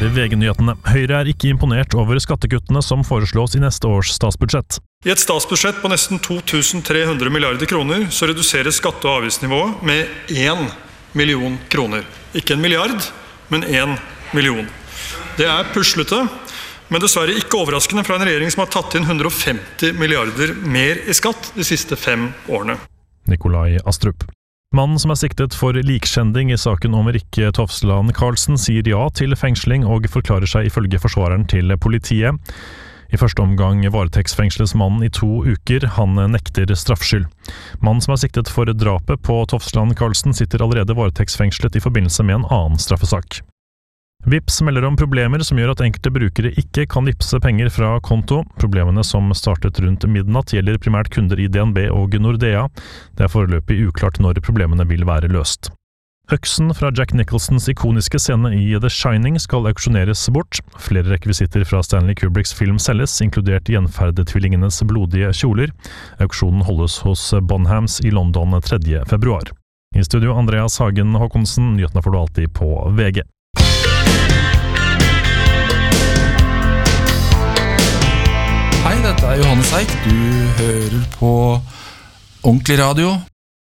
VG-nyhetene. Høyre ikke imponert over skattekuttene som foreslås i neste års statsbudsjett. I et statsbudsjett på nesten 2300 milliarder kroner så reduseres skatte- og avgiftsnivået med 1 million kroner. Ikke 1 milliard, men 1 million. Det puslete, men dessverre ikke overraskende fra en regjering som har tatt inn 150 milliarder mer i skatt de siste 5 årene. Nikolai Astrup. Mannen som siktet for likskjending i saken om Rikke Tofsland Karlsen sier ja til fengsling og forklarer seg ifølge forsvareren til politiet. I første omgang varetektsfengsles mannen i 2 uker. Han nekter straffskyld. Mannen som siktet for drapet på Tofsland Karlsen sitter allerede varetektsfengslet i forbindelse med en annen straffesak. Vipps melder om problemer som gjør at enkelte brukere ikke kan vippse penger fra konto. Problemene som startet rundt midnatt gjelder primært kunder i DNB og Nordea. Det foreløpig uklart når problemene vil være løst. Øksen fra Jack Nicholsons ikoniske scene i The Shining skal auksjoneres bort. Flere rekvisitter fra Stanley Kubricks film selges, inkludert gjenferdetvillingenes blodige kjoler. Auksjonen holdes hos Bonhams i London 3. februar. I studio Andreas Hagen Håkonsen, nyhetene får du alltid på VG. Hei, dette Johannes Eik. Du hører på Ordentlig Radio